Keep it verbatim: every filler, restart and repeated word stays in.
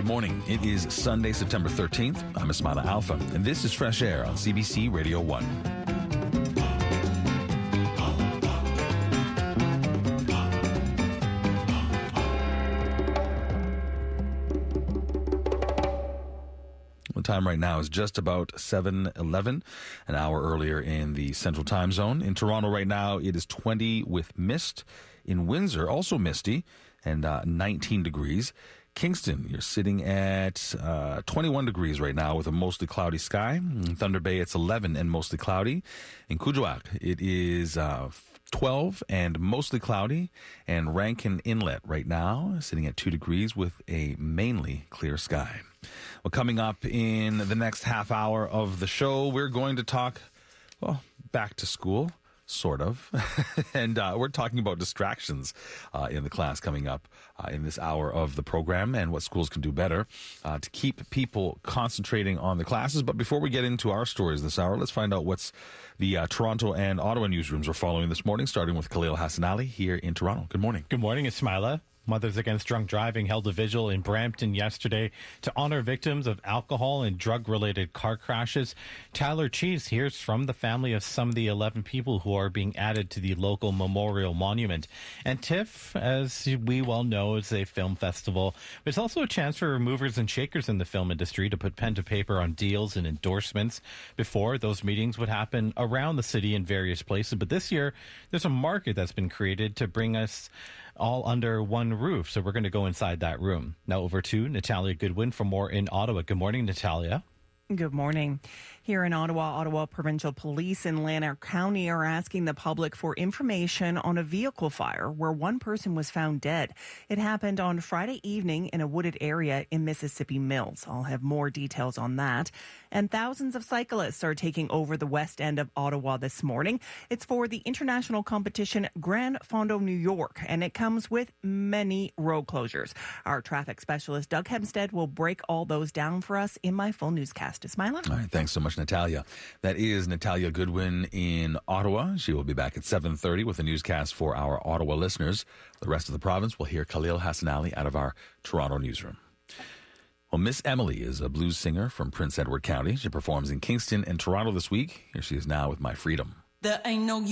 morning. It is Sunday, September thirteenth. I'm Ismaila Alfa, and this is Fresh Air on C B C Radio one. The time right now is just about seven eleven, an hour earlier in the Central Time Zone. In Toronto right now, it is twenty with mist. In Windsor, also misty, and uh, nineteen degrees. Kingston, you're sitting at uh, twenty-one degrees right now with a mostly cloudy sky. In Thunder Bay, it's eleven and mostly cloudy. In Kuujjuaq, it is uh, twelve and mostly cloudy. And Rankin Inlet right now, sitting at two degrees with a mainly clear sky. Well, coming up in the next half hour of the show, we're going to talk, well, back to school. Sort of. and uh, we're talking about distractions uh, in the class coming up uh, in this hour of the program and what schools can do better uh, to keep people concentrating on the classes. But before we get into our stories this hour, let's find out what's the uh, Toronto and Ottawa newsrooms are following this morning, starting with Khalil Hassan Ali here in Toronto. Good morning. Good morning, Ismaila. Mothers Against Drunk Driving held a vigil in Brampton yesterday to honor victims of alcohol and drug-related car crashes. Tyler Cheese hears from the family of some of the eleven people who are being added to the local memorial monument. And TIFF, as we well know, is a film festival. It's also a chance for movers and shakers in the film industry to put pen to paper on deals and endorsements. Before, those meetings would happen around the city in various places. But this year, there's a market that's been created to bring us all under one roof. So we're going to go inside that room. Now over to Natalia Goodwin for more in Ottawa. Good morning, Natalia. Good morning. Here in Ottawa, Ottawa Provincial Police in Lanark County are asking the public for information on a vehicle fire where one person was found dead. It happened on Friday evening in a wooded area in Mississippi Mills. I'll have more details on that. And thousands of cyclists are taking over the west end of Ottawa this morning. It's for the international competition Grand Fondo New York, and it comes with many road closures. Our traffic specialist, Doug Hempstead, will break all those down for us in my full newscast. Ismaila? All right, thanks so much, Natalia. That is Natalia Goodwin in Ottawa. She will be back at seven thirty with a newscast for our Ottawa listeners. The rest of the province will hear Khalil Hassan Ali out of our Toronto newsroom. Well, Miss Emily is a blues singer from Prince Edward County. She performs in Kingston and Toronto this week. Here she is now with My Freedom. There ain't no